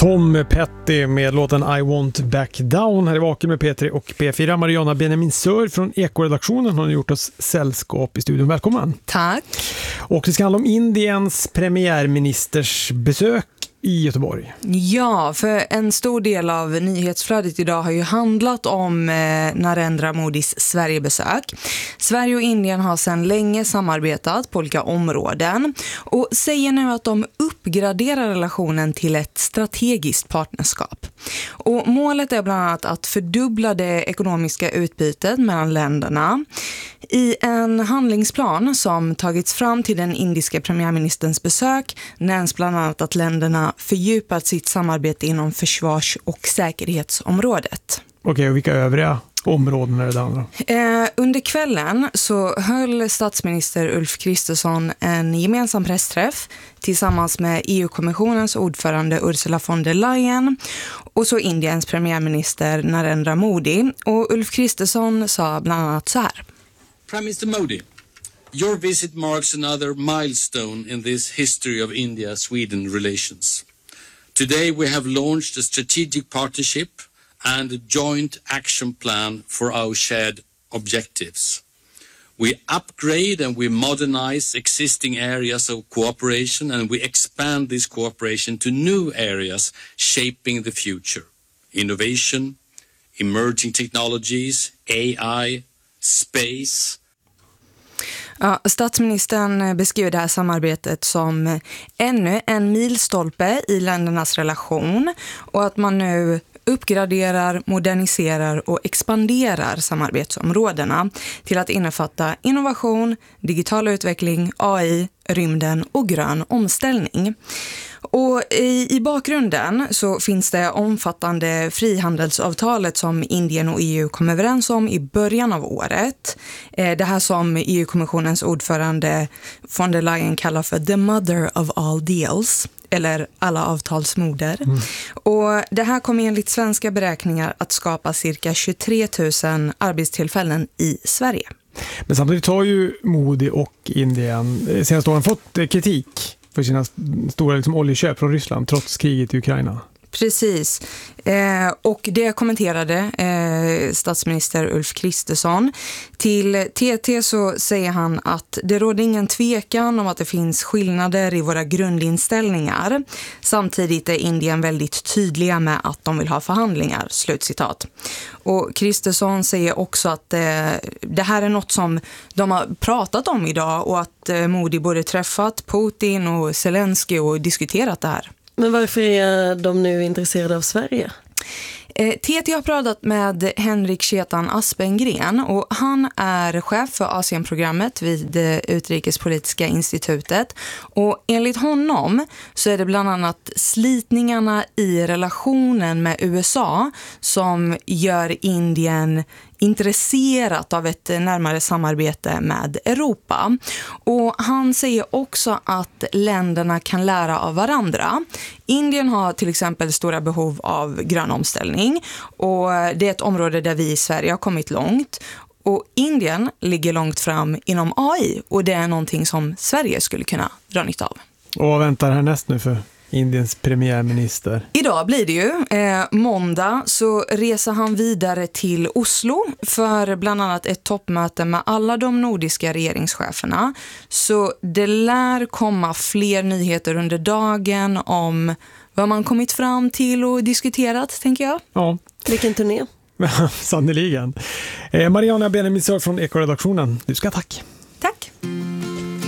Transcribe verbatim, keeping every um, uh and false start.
Tom Petty med låten I Want Back Down här i Vaken med P tre och P fyra. Mariana Benjamin Sör från Ekoredaktionen har gjort oss sällskap i studion. Välkommen. Tack. Och det ska handla om Indiens premiärministers besök i Göteborg. Ja, för en stor del av nyhetsflödet idag har ju handlat om eh, Narendra Modis Sverigebesök. Sverige och Indien har sedan länge samarbetat på olika områden och säger nu att de uppgraderar relationen till ett strategiskt partnerskap. Och målet är bland annat att fördubbla det ekonomiska utbytet mellan länderna. I en handlingsplan som tagits fram till den indiska premiärministerns besök nämns bland annat att länderna fördjupat sitt samarbete inom försvars- och säkerhetsområdet. Okej, och vilka övriga områden är det där? Eh, under kvällen så höll statsminister Ulf Kristersson en gemensam pressträff tillsammans med E U-kommissionens ordförande Ursula von der Leyen och så Indiens premiärminister Narendra Modi. Och Ulf Kristersson sa bland annat så här. Prime Minister Modi, your visit marks another milestone in this history of India-Sweden relations. Today we have launched a strategic partnership and a joint action plan for our shared objectives. We upgrade and we modernize existing areas of cooperation and we expand this cooperation to new areas shaping the future. Innovation, emerging technologies, A I, space. Ja, statsministern beskriver det här samarbetet som ännu en milstolpe i ländernas relation och att man nu uppgraderar, moderniserar och expanderar samarbetsområdena till att innefatta innovation, digital utveckling, A I, rymden och grön omställning. Och i, i bakgrunden så finns det omfattande frihandelsavtalet som Indien och E U kom överens om i början av året. Eh, det här som E U-kommissionens ordförande von der Leyen kallar för the mother of all deals, eller alla avtalsmoder. Mm. Och det här kommer enligt svenska beräkningar att skapa cirka tjugotre tusen arbetstillfällen i Sverige. Men samtidigt har ju Modi och Indien senaste åren fått kritik för sina stora liksom, oljeköp från Ryssland trots kriget i Ukraina. Precis. Eh, och det kommenterade eh, statsminister Ulf Kristersson. Till T T så säger han att det råder ingen tvekan om att det finns skillnader i våra grundinställningar. Samtidigt är Indien väldigt tydliga med att de vill ha förhandlingar, slutcitat. Och Kristersson säger också att eh, det här är något som de har pratat om idag och att eh, Modi både träffat Putin och Zelensky och diskuterat det här. Men varför är de nu intresserade av Sverige? T T har pratat med Henrik Chetan Aspengren och han är chef för Asienprogrammet vid Utrikespolitiska institutet. Och enligt honom så är det bland annat slitningarna i relationen med U S A som gör Indien intresserat av ett närmare samarbete med Europa. Och han säger också att länderna kan lära av varandra. Indien har till exempel stora behov av grön omställning och det är ett område där vi i Sverige har kommit långt. Och Indien ligger långt fram inom A I och det är någonting som Sverige skulle kunna dra nytta av. Och vad väntar härnäst nu för Indiens premiärminister? Idag blir det ju. Eh, måndag så reser han vidare till Oslo för bland annat ett toppmöte med alla de nordiska regeringscheferna. Så det lär komma fler nyheter under dagen om vad man kommit fram till och diskuterat, tänker jag. Ja. Vilken turné? Sannoliken. Eh, Mariana Benjamin Sör från Ekoredaktionen. Du ska tack.